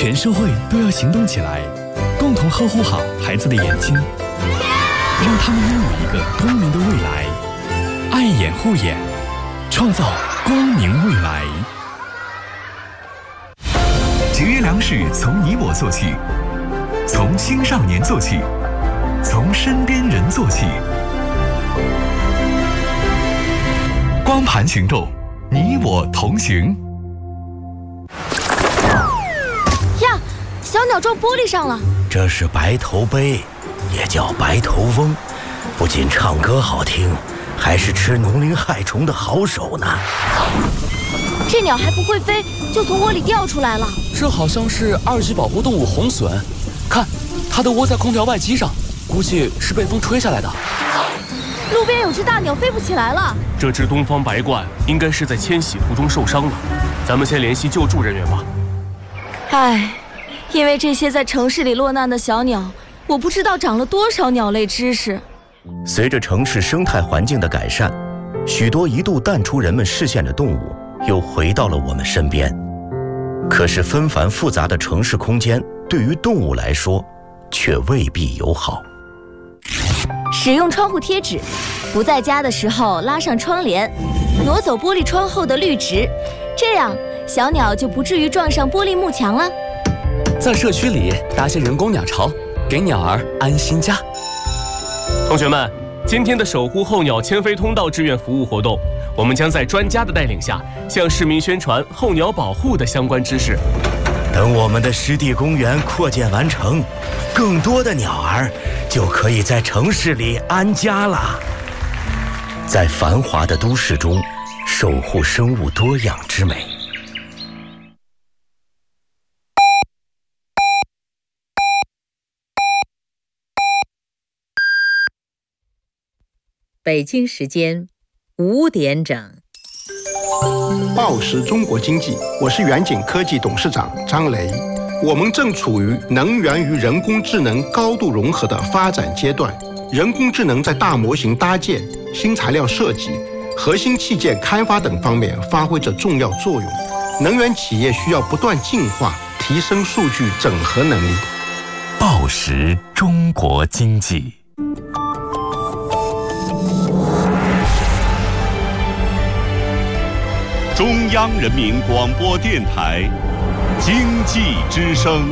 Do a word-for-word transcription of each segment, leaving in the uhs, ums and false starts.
全社会都要行动起来，共同呵护好孩子的眼睛，让他们拥有一个光明的未来。爱眼护眼，创造光明未来。 节约粮食从你我做起，从青少年做起，从身边人做起。光盘行动，你我同行。 呀，小鸟撞玻璃上了。 这是白头鹎，也叫白头翁，不仅唱歌好听，还是吃农林害虫的好手呢。 这鸟还不会飞，就从窝里掉出来了。 这好像是二级保护动物红隼，看，它都窝在空调外机上，估计是被风吹下来的。 路边有只大鸟飞不起来了。 这只东方白鹳应该是在迁徙途中受伤了，咱们先联系救助人员吧。 唉，因为这些在城市里落难的小鸟，我不知道长了多少鸟类知识。 随着城市生态环境的改善，许多一度淡出人们视线的动物又回到了我们身边。可是纷繁复杂的城市空间对于动物来说却未必友好。 使用窗户贴纸，不在家的时候拉上窗帘，挪走玻璃窗后的绿植，这样小鸟就不至于撞上玻璃幕墙了。 在社区里搭些人工鸟巢，给鸟儿安心家。 同学们，今天的守护候鸟迁飞通道志愿服务活动，我们将在专家的带领下，向市民宣传候鸟保护的相关知识。 等我们的湿地公园扩建完成，更多的鸟儿就可以在城市里安家了。在繁华的都市中，守护生物多样之美。 北京时间五点整。 报时中国经济，我是远景科技董事长张雷。我们正处于能源与人工智能高度融合的发展阶段，人工智能在大模型搭建、新材料设计、核心器件开发等方面发挥着重要作用。能源企业需要不断进化，提升数据整合能力。 报时中国经济。 中央人民广播电台经济之声。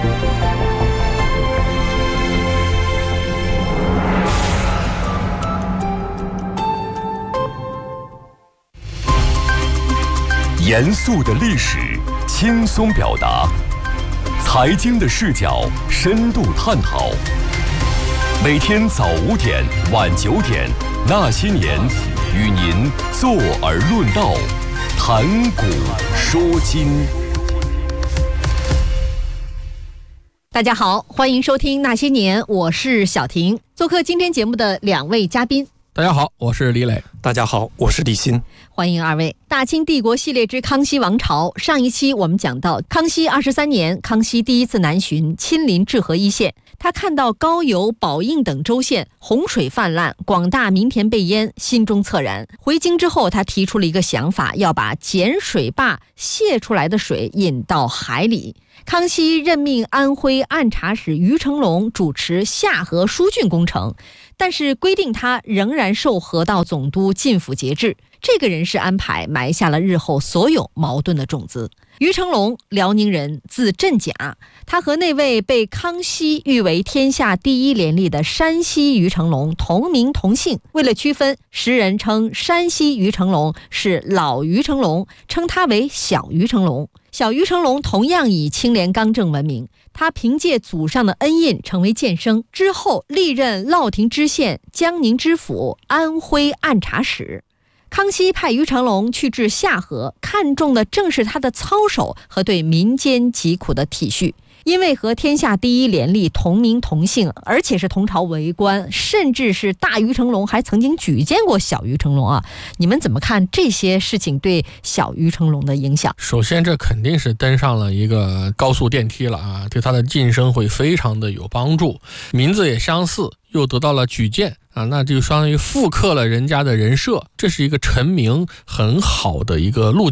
严肃的历史，轻松表达；财经的视角，深度探讨。每天早五点、晚九点，那些年，与您坐而论道。谈古说今。 大家好，欢迎收听那些年，我是小婷。做客今天节目的两位嘉宾， 大家好，我是李磊。 大家好，我是李欣。 欢迎二位。大清帝国系列之康熙王朝，上一期我们讲到康熙二十三年，康熙第一次南巡，亲临治河一线。他看到高邮、宝应等州县洪水泛滥，广大民田被淹，心中恻然。回京之后，他提出了一个想法，要把碱水坝泄出来的水引到海里。康熙任命安徽按察使于成龙主持下河疏浚工程，但是规定他仍然受河道总督进府节制。这个人事安排埋下了日后所有矛盾的种子。于成龙，辽宁人，字振甲，他和那位被康熙誉为天下第一廉吏的山西于成龙同名同姓。为了区分，时人称山西于成龙是老于成龙，称他为小于成龙。小于成龙同样以清廉刚正闻名，他凭借祖上的恩印成为监生，之后历任乐亭知县、江宁知府、安徽按察使。康熙派于成龙去治下河，看重的正是他的操守和对民间疾苦的体恤。因为和天下第一廉吏同名同姓，而且是同朝为官，甚至是大于成龙还曾经举荐过小于成龙啊！你们怎么看这些事情对小于成龙的影响？ 首先，这肯定是登上了一个高速电梯了啊，对他的晋升会非常的有帮助。名字也相似，又得到了举荐啊，那就相当于复刻了人家的人设，这是一个成名很好的一个路径。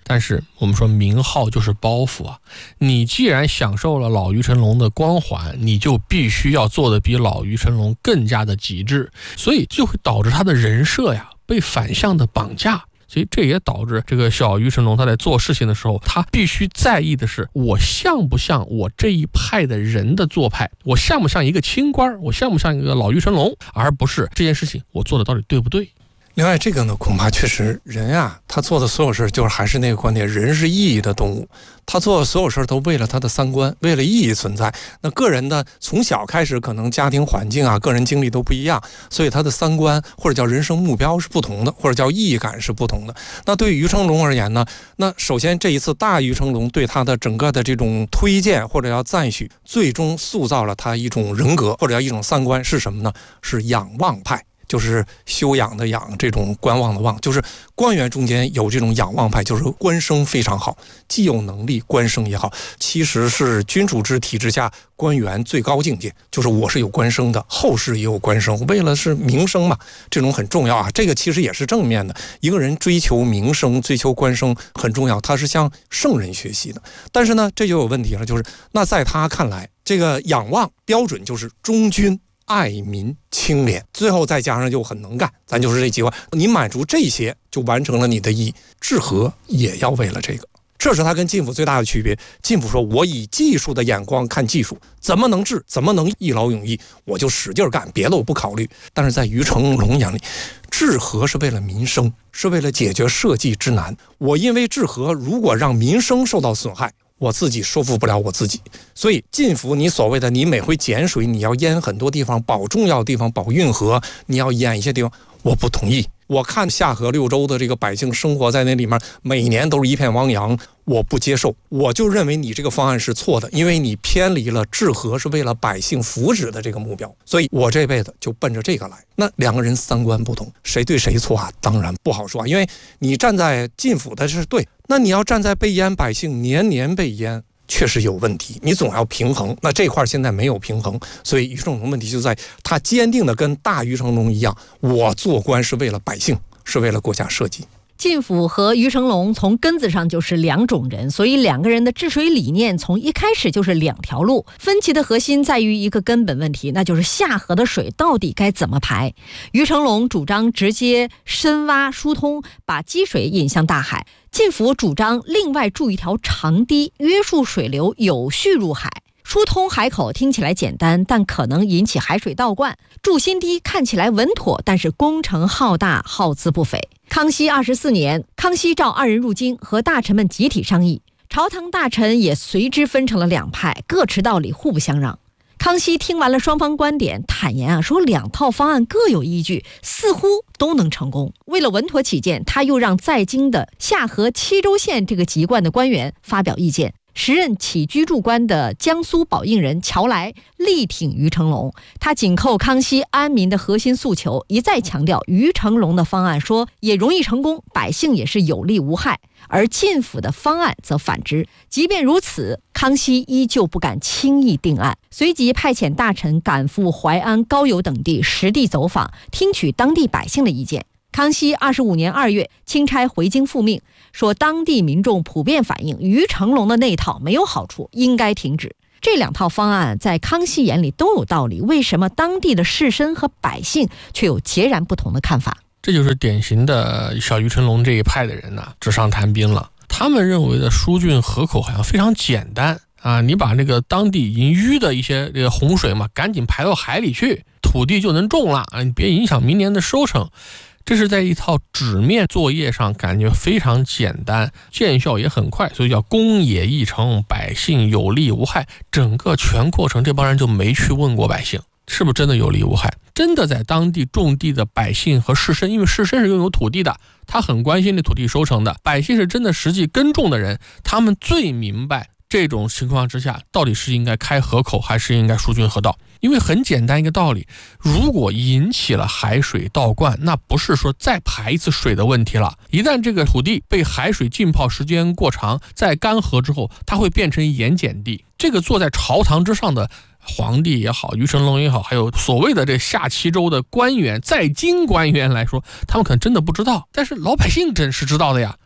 但是我们说名号就是包袱啊，你既然享受了老于成龙的光环，你就必须要做的比老于成龙更加的极致，所以就会导致他的人设呀被反向的绑架。所以这也导致这个小于成龙他在做事情的时候，他必须在意的是我像不像我这一派的人的做派，我像不像一个清官，我像不像一个老于成龙，而不是这件事情我做的到底对不对。 另外这个呢，恐怕确实人啊，他做的所有事就是还是那个观点，人是意义的动物，他做的所有事都为了他的三观，为了意义存在。那个人呢，从小开始可能家庭环境啊，个人经历都不一样，所以他的三观或者叫人生目标是不同的，或者叫意义感是不同的。那对于于成龙而言呢，那首先这一次大于成龙对他的整个的这种推荐或者要赞许，最终塑造了他一种人格或者叫一种三观，是什么呢？是仰望派。就是修养的养，这种观望的望，就是官员中间有这种仰望派，就是官声非常好，既有能力，官声也好。其实是君主制体制下官员最高境界，就是我是有官声的，后世也有官声，为了是名声嘛，这种很重要啊。这个其实也是正面的，一个人追求名声、追求官声很重要，他是向圣人学习的。但是呢，这就有问题了，就是那在他看来，这个仰望标准就是忠君。爱民清廉，最后再加上就很能干，咱就是这几块，你满足这些就完成了你的意义。治和也要为了这个，这是他跟晋府最大的区别。晋府说我以技术的眼光看技术，怎么能治，怎么能一劳永逸，我就使劲干，别的我不考虑。但是在于成龙眼里，治和是为了民生，是为了解决社稷之难。我因为治和，如果让民生受到损害，我自己说服不了我自己。所以晋府你所谓的你每回减水，你要淹很多地方，保重要地方，保运河，你要淹一些地方，我不同意。我看下河六州的这个百姓生活在那里面，每年都是一片汪洋，我不接受。我就认为你这个方案是错的，因为你偏离了治和是为了百姓福祉的这个目标，所以我这辈子就奔着这个来。那两个人三观不同，谁对谁错啊？当然不好说啊，因为你站在晋府的是对，那你要站在被淹百姓年年被淹，确实有问题，你总要平衡。那这块现在没有平衡，所以于成龙问题就在他坚定的跟大于成龙一样，我做官是为了百姓，是为了国家社稷。 晋府和于成龙从根子上就是两种人，所以两个人的治水理念从一开始就是两条路。分歧的核心在于一个根本问题，那就是下河的水到底该怎么排。于成龙主张直接深挖疏通，把积水引向大海；晋府主张另外筑一条长堤，约束水流有序入海。疏通海口听起来简单，但可能引起海水倒灌；筑新堤看起来稳妥，但是工程浩大，耗资不菲。康熙二十四年，康熙召二人入京，和大臣们集体商议，朝堂大臣也随之分成了两派，各持道理，互不相让。康熙听完了双方观点，坦言啊，说两套方案各有依据，似乎都能成功。为了稳妥起见，他又让在京的下河七州县这个籍贯的官员发表意见。时任起居注官的江苏宝应人乔来力挺于成龙，他紧扣康熙安民的核心诉求，一再强调于成龙的方案说也容易成功，百姓也是有利无害，而晋府的方案则反之。即便如此，康熙依旧不敢轻易定案，随即派遣大臣赶赴淮安、高邮等地实地走访，听取当地百姓的意见。康熙二十五年二月，钦差回京复命，说当地民众普遍反映于成龙的那套没有好处，应该停止。这两套方案在康熙眼里都有道理，为什么当地的士绅和百姓却有截然不同的看法？ 这就是典型的小于成龙这一派的人呐、啊，纸上谈兵了。他们认为的疏浚河口好像非常简单啊，你把那个当地已经淤的一些这个洪水嘛，赶紧排到海里去，土地就能种了啊，你别影响明年的收成。这是在一套纸面作业上感觉非常简单，见效也很快，所以叫公也易成，百姓有利无害。整个全过程这帮人就没去问过百姓是不是真的有利无害，真的在当地种地的百姓和士绅，因为士绅是拥有土地的，他很关心这土地收成的，百姓是真的实际耕种的人，他们最明白这种情况之下到底是应该开河口还是应该疏浚河道。因为很简单一个道理，如果引起了海水倒灌，那不是说再排一次水的问题了，一旦这个土地被海水浸泡时间过长，在干涸之后，它会变成盐碱地。这个坐在朝堂之上的皇帝也好，于成龙也好，还有所谓的这下七州的官员，在京官员来说，他们可能真的不知道，但是老百姓真是知道的呀。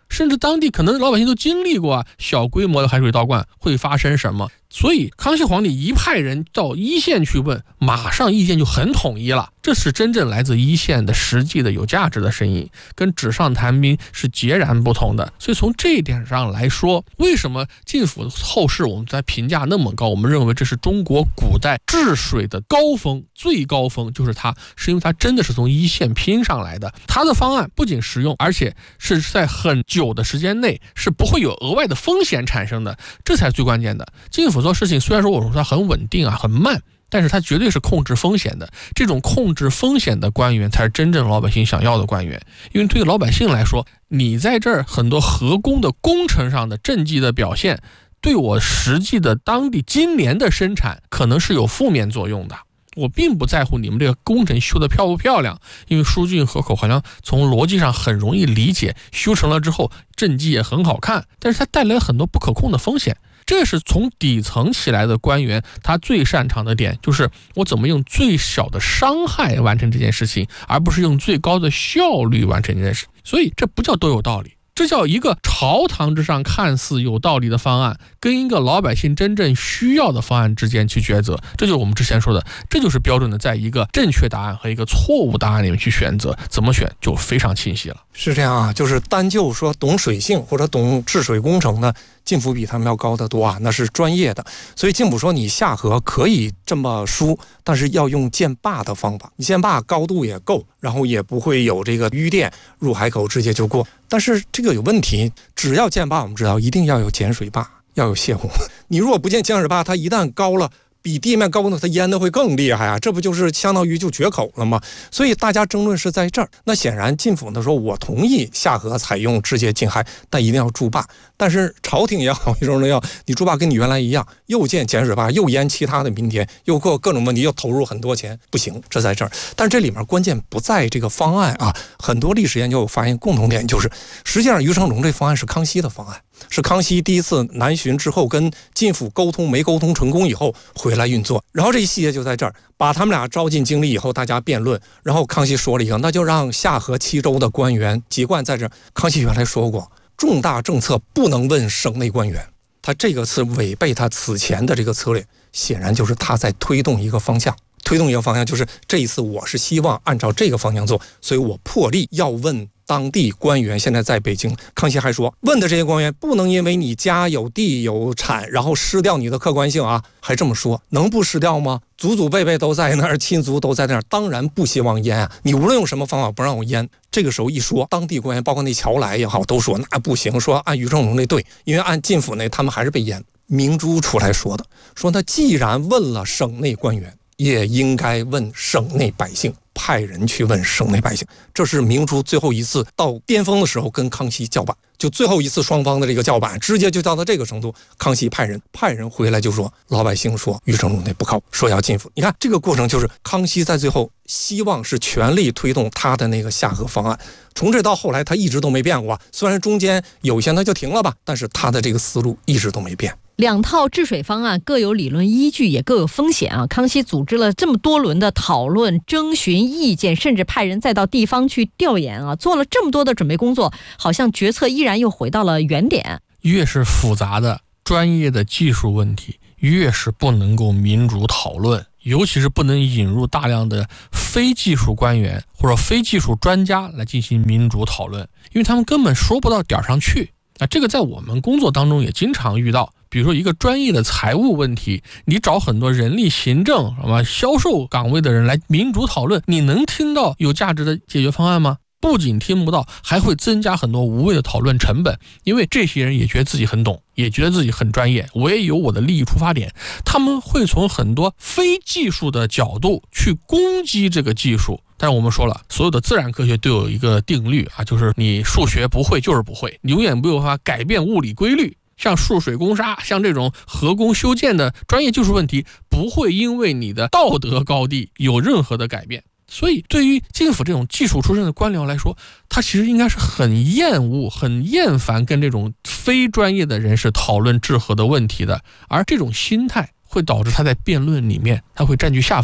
甚至当地可能老百姓都经历过啊，小规模的海水倒灌会发生什么。所以康熙皇帝一派人到一线去问，马上意见就很统一了。这是真正来自一线的实际的有价值的声音，跟纸上谈兵是截然不同的。所以从这一点上来说，为什么晋府后世我们在评价那么高，我们认为这是中国古代治水的高峰，最高峰就是它，是因为它真的是从一线拼上来的。它的方案不仅实用，而且是在很久的时间内是不会有额外的风险产生的，这才是最关键的。晋府做事情虽然说我说它很稳定啊，很慢，但是它绝对是控制风险的。这种控制风险的官员才是真正老百姓想要的官员。因为对于老百姓来说，你在这儿很多河工的工程上的政绩的表现，对我实际的当地今年的生产可能是有负面作用的。我并不在乎你们这个工程修得漂不漂亮，因为疏浚河口好像从逻辑上很容易理解，修成了之后政绩也很好看，但是它带来了很多不可控的风险。这是从底层起来的官员他最擅长的点，就是我怎么用最小的伤害完成这件事情，而不是用最高的效率完成这件事。所以这不叫多有道理，这叫一个朝堂之上看似有道理的方案跟一个老百姓真正需要的方案之间去抉择。这就是我们之前说的，这就是标准的在一个正确答案和一个错误答案里面去选择，怎么选就非常清晰了。 是这样啊，就是单就说懂水性或者懂治水工程呢，晋府比他们要高得多啊，那是专业的。所以晋府说你下河可以这么疏，但是要用建坝的方法，你建坝高度也够，然后也不会有这个淤电入海口直接就过。但是这个有问题，只要建坝我们知道一定要有减水坝，要有泄洪。你如果不建减水坝，它一旦高了，比地面高呢，它淹的会更厉害啊！这不就是相当于就决口了吗？所以大家争论是在这儿。那显然晋府呢说，我同意下河采用直接禁海，但一定要筑坝。但是朝廷也好，一种人要你筑坝跟你原来一样，又建减水坝，又淹其他的民田，又过各种问题，又投入很多钱，不行，这在这儿。但这里面关键不在这个方案啊，很多历史研究有发现共同点，就是实际上于成龙这方案是康熙的方案。是康熙第一次南巡之后跟晋府沟通没沟通成功以后回来运作，然后这一细节就在这儿，把他们俩招进京里以后大家辩论，然后康熙说了一个，那就让下河七州的官员籍贯在这儿。康熙原来说过，重大政策不能问省内官员，他这个是违背他此前的这个策略，显然就是他在推动一个方向。推动一个方向就是这一次我是希望按照这个方向做，所以我破例要问当地官员现在在北京。康熙还说，问的这些官员不能因为你家有地有产然后失掉你的客观性啊，还这么说，能不失掉吗？祖祖辈辈都在那儿，亲族都在那儿，当然不希望淹啊，你无论用什么方法不让我淹。这个时候一说，当地官员包括那乔来也好都说那不行，说按于正荣那对，因为按晋府那他们还是被淹。明珠出来说的，说那既然问了省内官员，也应该问省内百姓，派人去问省内百姓。这是明珠最后一次到巅峰的时候跟康熙叫板，就最后一次双方的这个叫板，直接就到到这个程度。康熙派人派人回来就说，老百姓说于成龙那不靠，说要进府。你看这个过程就是康熙在最后希望是全力推动他的那个下河方案，从这到后来他一直都没变过，虽然中间有些他就停了吧，但是他的这个思路一直都没变。 两套治水方案各有理论依据，也各有风险啊。康熙组织了这么多轮的讨论、征询意见，甚至派人再到地方去调研啊，做了这么多的准备工作，好像决策依然又回到了原点。 越是复杂的专业的技术问题，越是不能够民主讨论，尤其是不能引入大量的非技术官员或者非技术专家来进行民主讨论，因为他们根本说不到点上去。那这个在我们工作当中也经常遇到，比如说一个专业的财务问题，你找很多人力行政什么销售岗位的人来民主讨论，你能听到有价值的解决方案吗？不仅听不到，还会增加很多无谓的讨论成本，因为这些人也觉得自己很懂，也觉得自己很专业，我也有我的利益出发点，他们会从很多非技术的角度去攻击这个技术。但是我们说了，所有的自然科学都有一个定律啊，就是你数学不会就是不会，你永远没有办法改变物理规律。像数水攻沙，像这种河工修建的专业技术问题，不会因为你的道德高低有任何的改变。所以对于晋府这种技术出身的官僚来说，他其实应该是很厌恶、很厌烦跟这种非专业的人士讨论治河的问题的，而这种心态会导致他在辩论里面他会占据下风。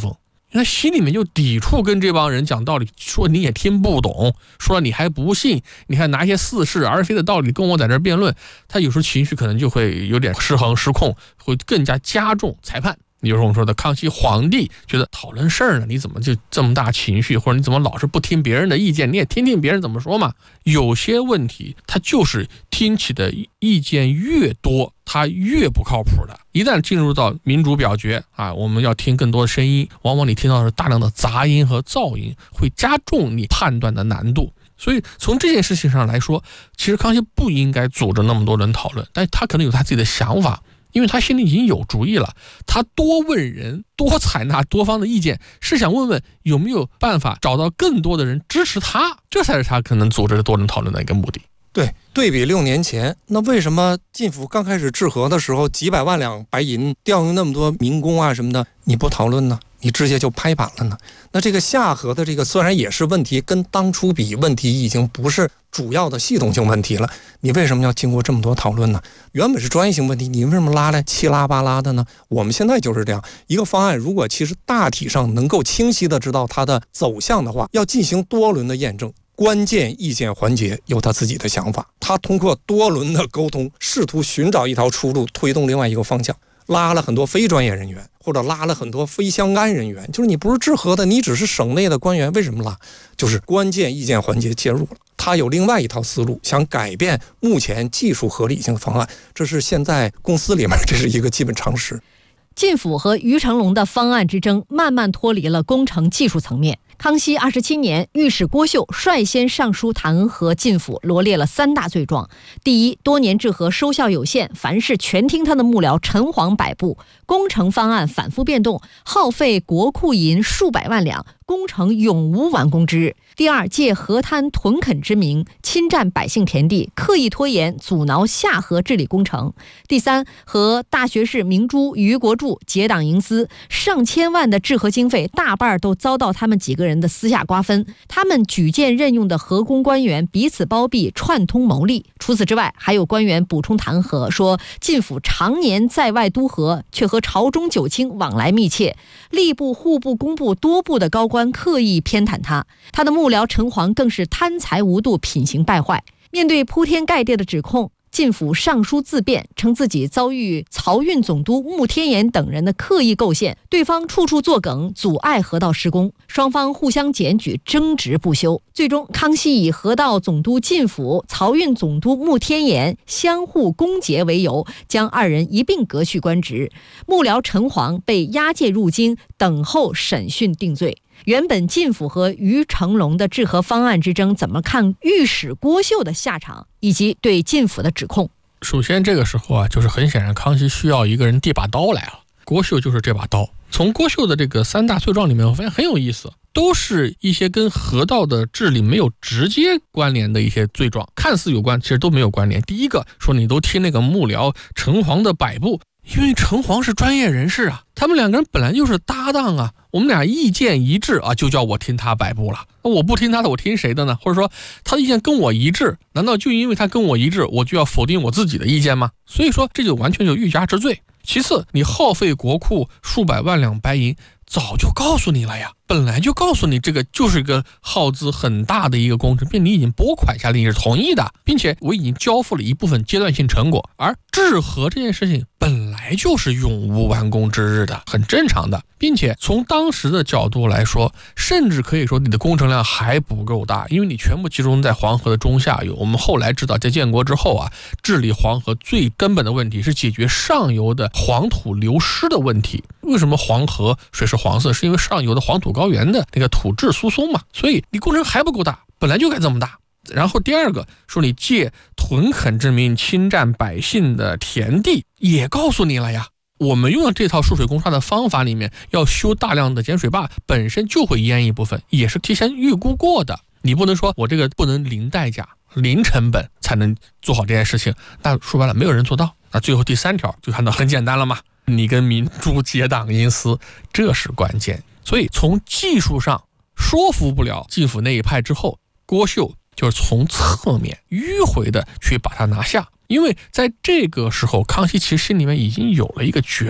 因为他心里面就抵触跟这帮人讲道理，说你也听不懂，说了你还不信，你看拿一些似是而非的道理跟我在这辩论，他有时候情绪可能就会有点失衡失控，会更加加重裁判。也就是我们说的康熙皇帝觉得讨论事儿呢，你怎么就这么大情绪，或者你怎么老是不听别人的意见，你也听听别人怎么说嘛。有些问题他就是听起的意见越多，他越不靠谱的。一旦进入到民主表决啊，我们要听更多的声音，往往你听到的是大量的杂音和噪音，会加重你判断的难度。所以从这件事情上来说，其实康熙不应该组织那么多人讨论，但他可能有他自己的想法，因为他心里已经有主意了，他多问人，多采纳多方的意见，是想问问有没有办法找到更多的人支持他，这才是他可能组织多人讨论的一个目的。 对，对比六年前，那为什么晋府刚开始治河的时候，几百万两白银调用那么多民工啊什么的，你不讨论呢？你直接就拍板了呢？那这个下河的这个虽然也是问题，跟当初比问题已经不是主要的系统性问题了，你为什么要经过这么多讨论呢？原本是专业性问题，你为什么拉来七拉八拉的呢？我们现在就是这样一个方案，如果其实大体上能够清晰的知道它的走向的话，要进行多轮的验证，关键意见环节有他自己的想法，他通过多轮的沟通试图寻找一条出路，推动另外一个方向，拉了很多非专业人员，或者拉了很多非相干人员，就是你不是治河的，你只是省内的官员，为什么拉？就是关键意见环节介入了，他有另外一套思路，想改变目前技术合理性的方案，这是现在公司里面这是一个基本常识。 晋府和于成龙的方案之争慢慢脱离了工程技术层面。康熙二十七年，御史郭秀率先上书弹劾晋府，罗列了三大罪状：第一，多年治河收效有限，凡事全听他的幕僚陈黄摆布，工程方案反复变动，耗费国库银数百万两，工程永无完工之日；第二，借河滩屯垦之名，侵占百姓田地，刻意拖延阻挠下河治理工程；第三，和大学士明珠于国柱结党营私，上千万的治河经费大半都遭到他们几个人的私下瓜分，他们举荐任用的河工官员彼此包庇，串通谋利。除此之外，还有官员补充弹劾说，晋府常年在外督河，却和朝中九卿往来密切，吏部、户部、工部多部的高官刻意偏袒他，他的幕僚陈黄更是贪财无度，品行败坏。面对铺天盖地的指控，晋府上书自辩，称自己遭遇漕运总督穆天言等人的刻意构陷，对方处处作梗，阻碍河道施工，双方互相检举，争执不休。最终，康熙以河道总督晋府、漕运总督穆天言相互攻讦为由，将二人一并革去官职。幕僚陈黄被押解入京，等候审讯定罪。原本晋府和于成龙的治河方案之争，怎么看御史郭秀的下场，以及对晋府的指控？ 首先这个时候啊，就是很显然康熙需要一个人递把刀来了，郭秀就是这把刀。从郭秀的这个三大罪状里面，我发现很有意思，都是一些跟河道的治理没有直接关联的一些罪状，看似有关，其实都没有关联。第一个说你都听那个幕僚陈黄的摆布，因为陈黄是专业人士啊，他们两个人本来就是搭档啊，我们俩意见一致啊，就叫我听他摆布了。那我不听他的，我听谁的呢？或者说他的意见跟我一致，难道就因为他跟我一致，我就要否定我自己的意见吗？所以说这就完全就欲加之罪。其次，你耗费国库数百万两白银，早就告诉你了呀，本来就告诉你这个就是一个耗资很大的一个工程，并你已经拨款下来，你是同意的，并且我已经交付了一部分阶段性成果。而治河这件事情本来就是永无完工之日的，很正常的，并且从当时的角度来说，甚至可以说你的工程量还不够大，因为你全部集中在黄河的中下游。我们后来知道，在建国之后啊，治理黄河最根本的问题是解决上游的黄土流失的问题。为什么黄河水是黄色？是因为上游的黄土高原的那个土质疏松嘛，所以你工程还不够大，本来就该这么大。然后第二个说你借屯垦之名侵占百姓的田地，也告诉你了呀，我们用了这套疏水攻刷的方法里面，要修大量的减水坝，本身就会淹一部分，也是提前预估过的。你不能说我这个不能零代价零成本才能做好这件事情，那说白了没有人做到。那最后第三条就看到很简单了嘛，你跟民主结党营私，这是关键。所以从技术上说服不了晋府那一派之后，郭秀就是从侧面迂回的去把它拿下。因为在这个时候，康熙其实心里面已经有了一个决断，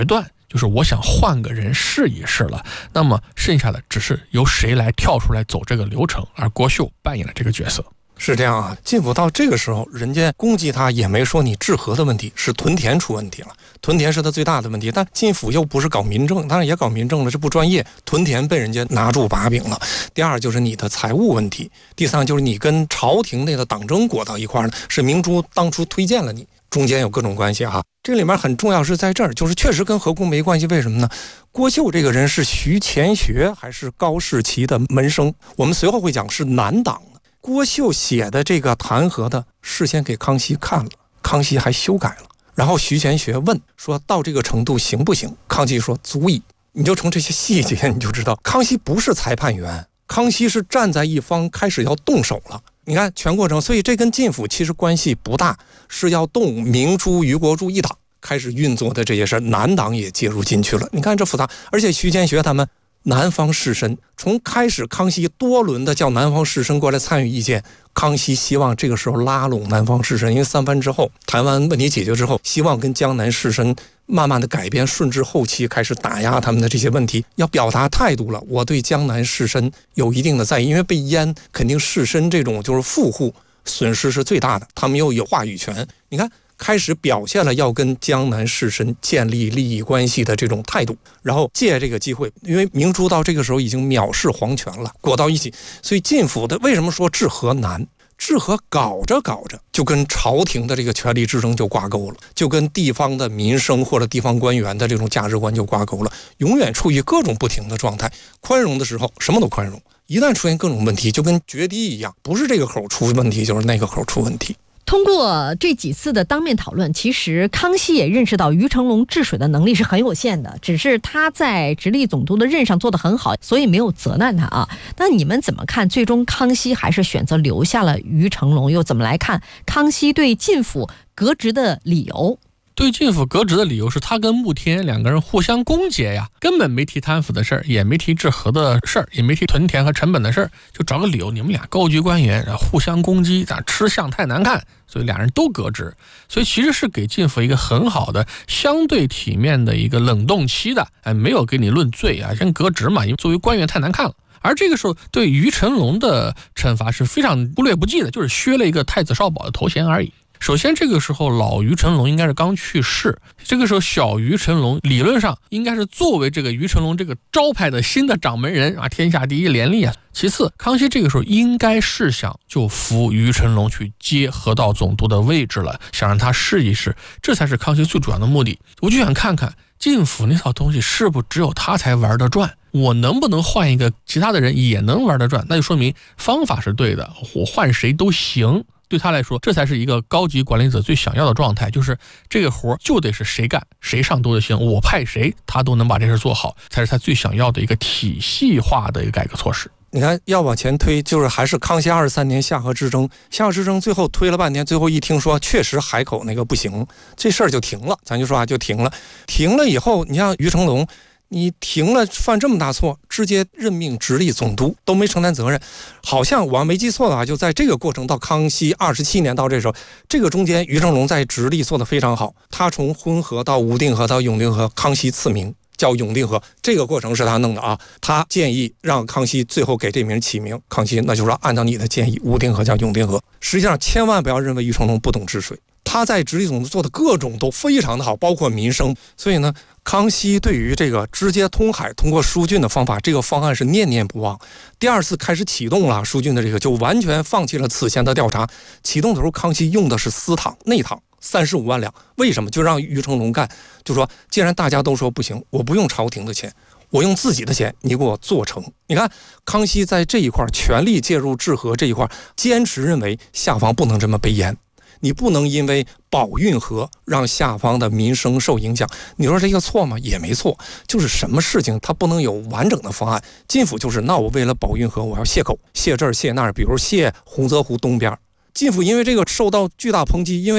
就是我想换个人试一试了。那么剩下的只是由谁来跳出来走这个流程，而郭秀扮演了这个角色。 是这样啊，晋府到这个时候，人家攻击他也没说你治河的问题，是屯田出问题了，屯田是他最大的问题。但晋府又不是搞民政，当然也搞民政了，这不专业，屯田被人家拿住把柄了。第二就是你的财务问题，第三就是你跟朝廷内的党争裹到一块了，是明珠当初推荐了你，中间有各种关系啊。这里面很重要是在这儿，就是确实跟河工没关系，为什么呢？郭秀这个人是徐乾学还是高士奇的门生，我们随后会讲是南党。郭秀写的这个弹劾的事先给康熙看了，康熙还修改了，然后徐乾学问说到这个程度行不行，康熙说足以。你就从这些细节你就知道康熙不是裁判员，康熙是站在一方开始要动手了。你看全过程，所以这跟晋府其实关系不大，是要动明珠于国柱一党开始运作的这些事，南党也介入进去了。你看这复杂，而且徐乾学他们南方士绅从开始康熙多轮的叫南方士绅过来参与意见，康熙希望这个时候拉拢南方士绅，因为三藩之后台湾问题解决之后，希望跟江南士绅慢慢的改变，顺治后期开始打压他们的这些问题，要表达态度了，我对江南士绅有一定的在意，因为被淹肯定士绅这种就是富户损失是最大的，他们又有话语权。你看开始表现了要跟江南士绅建立利益关系的这种态度，然后借这个机会，因为明珠到这个时候已经藐视皇权了，裹到一起，所以晋府的为什么说治河难？治河搞着搞着就跟朝廷的这个权力之争就挂钩了，就跟地方的民生或者地方官员的这种价值观就挂钩了，永远处于各种不停的状态。宽容的时候什么都宽容，一旦出现各种问题就跟决堤一样，不是这个口出问题就是那个口出问题。 通过这几次的当面讨论，其实康熙也认识到于成龙治水的能力是很有限的，只是他在直隶总督的任上做得很好，所以没有责难他啊。那你们怎么看？最终康熙还是选择留下了于成龙，又怎么来看康熙对晋府革职的理由？ 对晋府革职的理由是他跟穆天两个人互相攻讦呀，根本没提贪腐的事儿，也没提治河的事儿，也没提屯田和成本的事儿，就找个理由，你们俩高级官员互相攻击，吃相太难看，所以俩人都革职。所以其实是给晋府一个很好的相对体面的一个冷冻期的，哎，没有给你论罪啊，先革职嘛，因为作为官员太难看了。而这个时候对于成龙的惩罚是非常忽略不计的，就是削了一个太子少保的头衔而已。首先这个时候老于成龙应该是刚去世，这个时候小于成龙理论上应该是作为这个于成龙这个招牌的新的掌门人啊，天下第一廉吏啊。其次康熙这个时候应该是想就扶于成龙去接河道总督的位置了，想让他试一试，这才是康熙最主要的目的。我就想看看晋府那套东西是不是只有他才玩得转，我能不能换一个其他的人也能玩得转，那就说明方法是对的，我换谁都行。对他来说这才是一个高级管理者最想要的状态，就是这个活就得是谁干谁上都行，我派谁他都能把这事做好，才是他最想要的一个体系化的一个改革措施。 你看要往前推，就是还是康熙二十三年夏河之争，夏河之争最后推了半天，最后一听说确实海口那个不行，这事儿就停了，咱就说啊就停了。停了以后你像于成龙，你停了犯这么大错，直接任命直隶总督都没承担责任，好像我没记错的话，就在这个过程到康熙二十七年到这时候，这个中间于成龙在直隶做得非常好，他从浑河到无定河到永定河，康熙赐名叫永定河，这个过程是他弄的啊。他建议让康熙最后给这名起名，康熙那就说按照你的建议，无定河叫永定河。实际上千万不要认为于成龙不懂治水，他在直隶总督做的各种都非常的好，包括民生。所以呢康熙对于这个直接通海通过疏浚的方法，这个方案是念念不忘。第二次开始启动了疏浚的这个，就完全放弃了此前的调查。启动的时候康熙用的是私帑内帑三十五万两，为什么？就让于成龙干，就说既然大家都说不行，我不用朝廷的钱，我用自己的钱，你给我做成。你看康熙在这一块全力介入治河这一块，坚持认为下方不能这么被淹，你不能因为保运河让下方的民生受影响。你说这个错吗？也没错，就是什么事情它不能有完整的方案。晋府就是那我为了保运河我要泄口，泄这儿泄那儿，比如泄洪泽湖东边。晋府因为这个受到巨大抨击，因为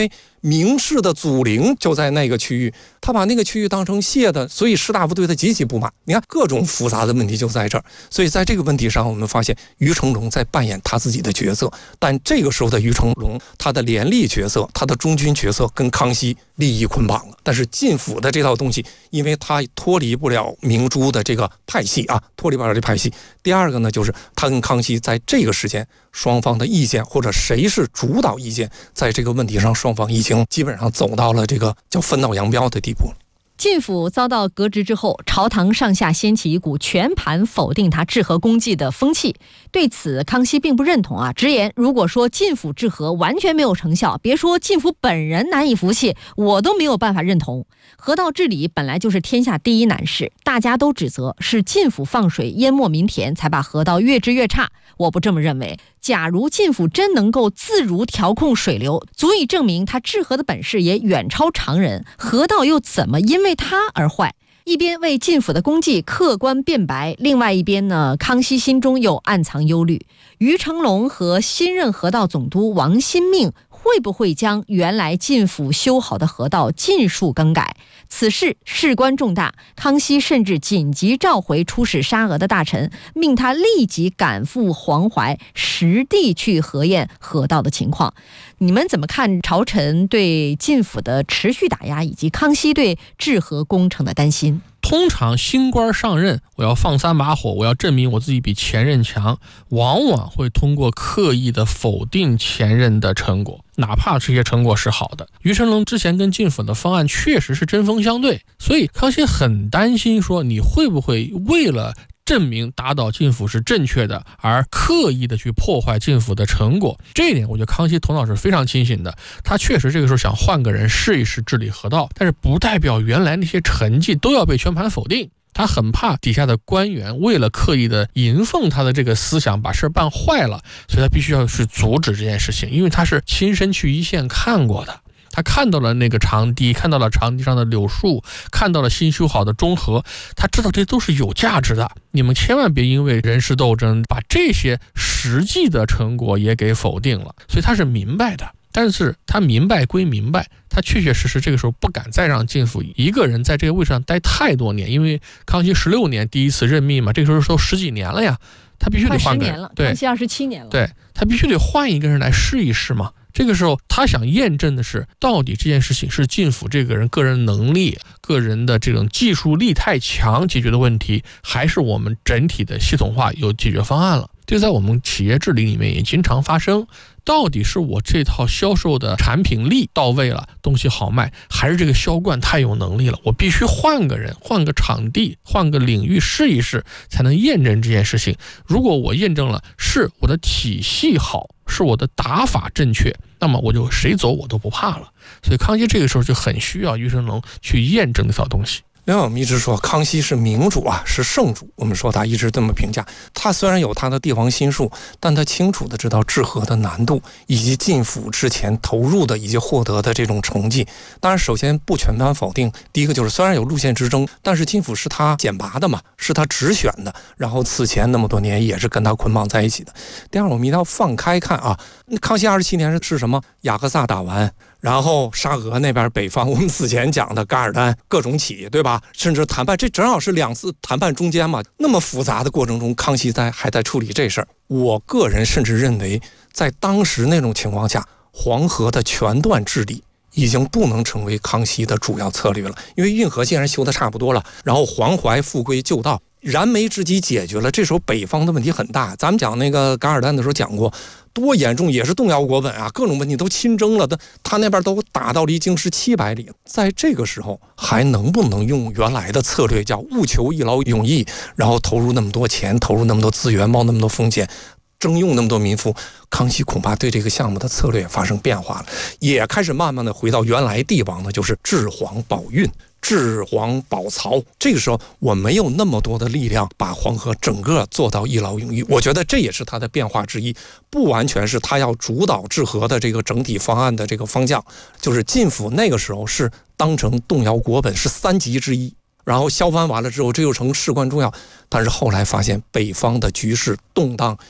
明氏的祖陵就在那个区域，他把那个区域当成泄的，所以士大夫对他极其不满。你看各种复杂的问题就在这儿，所以在这个问题上，我们发现于成龙在扮演他自己的角色，但这个时候的于成龙，他的廉吏角色，他的中军角色跟康熙利益捆绑了。但是晋府的这套东西，因为他脱离不了明珠的这个派系啊，脱离不了这派系。第二个呢，就是他跟康熙在这个时间双方的意见，或者谁是主导意见，在这个问题上双方已经基本上走到了这个叫分道扬镳的地步。 晋府遭到革职之后，朝堂上下掀起一股全盘否定他治和功绩的风气。对此，康熙并不认同啊，直言如果说晋府治和完全没有成效，别说晋府本人难以服气，我都没有办法认同。河道治理本来就是天下第一难事，大家都指责是晋府放水淹没民田，才把河道越治越差。我不这么认为，假如晋府真能够自如调控水流，足以证明他治河的本事也远超常人，河道又怎么因为他而坏？一边为晋府的功绩客观辩白，另外一边呢，康熙心中又暗藏忧虑。于成龙和新任河道总督王新命会不会将原来晋府修好的河道尽数更改？此事事关重大，康熙甚至紧急召回出使沙俄的大臣，命他立即赶赴黄淮，实地去核验河道的情况。你们怎么看朝臣对晋府的持续打压，以及康熙对治河工程的担心？ 通常新官上任，我要放三把火，我要证明我自己比前任强，往往会通过刻意的否定前任的成果，哪怕这些成果是好的。于成龙之前跟晋府的方案确实是针锋相对，所以康熙很担心说你会不会为了证明打倒晋府是正确的，而刻意的去破坏晋府的成果。这一点我觉得康熙头脑是非常清醒的，他确实这个时候想换个人试一试治理河道，但是不代表原来那些成绩都要被全盘否定。他很怕底下的官员为了刻意的迎奉他的这个思想把事办坏了，所以他必须要去阻止这件事情，因为他是亲身去一线看过的。他看到了那个长堤，看到了长堤上的柳树，看到了新修好的中河，他知道这都是有价值的。你们千万别因为人事斗争把这些实际的成果也给否定了，所以他是明白的。但是他明白归明白，他确确实实这个时候不敢再让晋府一个人在这个位置上待太多年，因为康熙十六年第一次任命嘛，这个时候都十几年了呀，他必须得换个人。 对，康熙二十七年了。 对，他必须得换一个人来试一试嘛。这个时候他想验证的是，到底这件事情是晋府这个人个人能力、个人的这种技术力太强解决的问题，还是我们整体的系统化有解决方案了。这在我们企业治理里面也经常发生，到底是我这套销售的产品力到位了，东西好卖，还是这个销冠太有能力了，我必须换个人，换个场地，换个领域试一试，才能验证这件事情。如果我验证了是我的体系好，是我的打法正确，那么我就谁走我都不怕了。所以康熙这个时候就很需要于成龙去验证这套东西。 另外我们一直说康熙是明主啊，是圣主，我们说他一直这么评价。他虽然有他的帝王心术，但他清楚的知道治河的难度，以及晋府之前投入的以及获得的这种成绩。当然首先不全盘否定，第一个就是虽然有路线之争，但是晋府是他选拔的嘛，是他直选的，然后此前那么多年也是跟他捆绑在一起的。第二，我们一定要放开看啊，康熙二十七年是什么？雅各萨打完，然后沙俄那边北方，我们此前讲的噶尔丹各种起，对吧？甚至谈判，这正好是两次谈判中间嘛，那么复杂的过程中，康熙在还在处理这事儿。我个人甚至认为，在当时那种情况下，黄河的全段治理已经不能成为康熙的主要策略了，因为运河既然修得差不多了，然后黄淮复归旧道，燃眉之急解决了，这时候北方的问题很大。咱们讲那个噶尔丹的时候讲过，多严重，也是动摇国本啊，各种问题都亲征了，他那边都打到离京师七百里。在这个时候还能不能用原来的策略，叫务求一劳永逸，然后投入那么多钱，投入那么多资源，冒那么多风险，征用那么多民夫？康熙恐怕对这个项目的策略发生变化了，也开始慢慢的回到原来帝王的，就是治黄保运，治黄保曹。这个时候我没有那么多的力量把黄河整个做到一劳永逸，我觉得这也是他的变化之一，不完全是他要主导治河的这个整体方案的这个方向。就是晋府那个时候是当成动摇国本，是三急之一，然后削藩完了之后，这又成事关重要。但是后来发现北方的局势动荡，